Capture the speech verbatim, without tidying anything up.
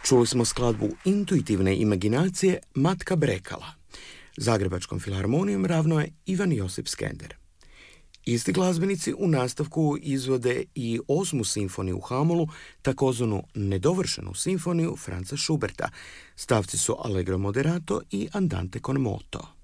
Čuli smo skladbu intuitivne imaginacije Matka Brekala. Zagrebačkom filharmonijom ravno je Ivan Josip Skender. Isti glazbenici u nastavku izvode i osmu simfoniju u Hamolu, takozvanu nedovršenu simfoniju Franza Schuberta. Stavci su Allegro moderato i Andante con moto.